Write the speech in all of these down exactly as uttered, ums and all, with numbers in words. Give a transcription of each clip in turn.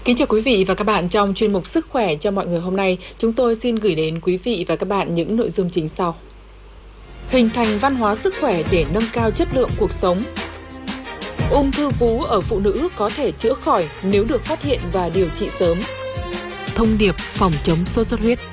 Kính chào quý vị và các bạn. Trong chuyên mục Sức khỏe cho mọi người hôm nay, chúng tôi xin gửi đến quý vị và các bạn những nội dung chính sau. Hình thành văn hóa sức khỏe để nâng cao chất lượng cuộc sống. Ung thư vú ở phụ nữ có thể chữa khỏi nếu được phát hiện và điều trị sớm. Thông điệp phòng chống sốt xuất huyết.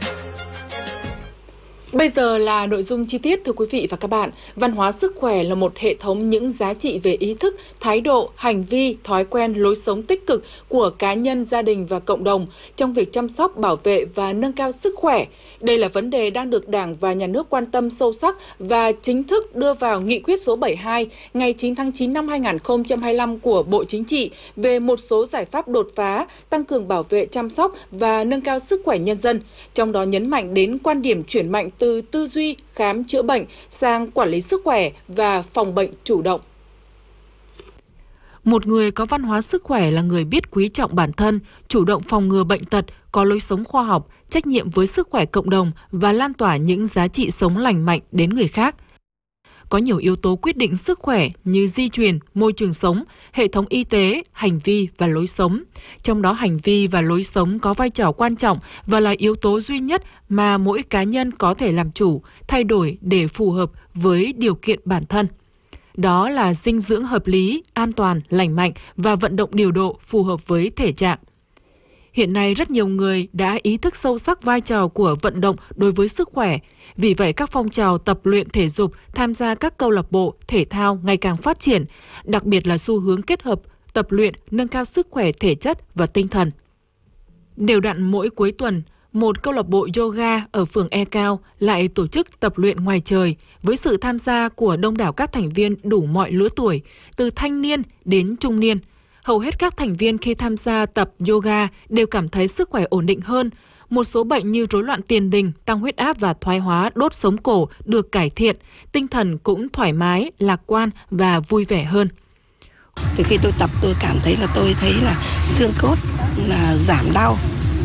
Bây giờ là nội dung chi tiết, thưa quý vị và các bạn. Văn hóa sức khỏe là một hệ thống những giá trị về ý thức, thái độ, hành vi, thói quen, lối sống tích cực của cá nhân, gia đình và cộng đồng trong việc chăm sóc, bảo vệ và nâng cao sức khỏe. Đây là vấn đề đang được Đảng và Nhà nước quan tâm sâu sắc và chính thức đưa vào Nghị quyết số bảy mươi hai ngày chín tháng chín năm hai nghìn không trăm hai mươi lăm của Bộ Chính trị về một số giải pháp đột phá, tăng cường bảo vệ, chăm sóc và nâng cao sức khỏe nhân dân. Trong đó nhấn mạnh đến quan điểm chuyển mạnh từ tư duy khám chữa bệnh sang quản lý sức khỏe và phòng bệnh chủ động. Một người có văn hóa sức khỏe là người biết quý trọng bản thân, chủ động phòng ngừa bệnh tật, có lối sống khoa học, trách nhiệm với sức khỏe cộng đồng và lan tỏa những giá trị sống lành mạnh đến người khác. Có nhiều yếu tố quyết định sức khỏe như di truyền, môi trường sống, hệ thống y tế, hành vi và lối sống. Trong đó hành vi và lối sống có vai trò quan trọng và là yếu tố duy nhất mà mỗi cá nhân có thể làm chủ, thay đổi để phù hợp với điều kiện bản thân. Đó là dinh dưỡng hợp lý, an toàn, lành mạnh và vận động điều độ phù hợp với thể trạng. Hiện nay rất nhiều người đã ý thức sâu sắc vai trò của vận động đối với sức khỏe. Vì vậy các phong trào tập luyện thể dục, tham gia các câu lạc bộ, thể thao ngày càng phát triển, đặc biệt là xu hướng kết hợp tập luyện nâng cao sức khỏe thể chất và tinh thần. Đều đặn mỗi cuối tuần, một câu lạc bộ yoga ở phường E Cao lại tổ chức tập luyện ngoài trời với sự tham gia của đông đảo các thành viên đủ mọi lứa tuổi, từ thanh niên đến trung niên. Hầu hết các thành viên khi tham gia tập yoga đều cảm thấy sức khỏe ổn định hơn. Một số bệnh như rối loạn tiền đình, tăng huyết áp và thoái hóa đốt sống cổ được cải thiện, tinh thần cũng thoải mái, lạc quan và vui vẻ hơn. Từ khi tôi tập tôi cảm thấy là tôi thấy là xương cốt là giảm đau,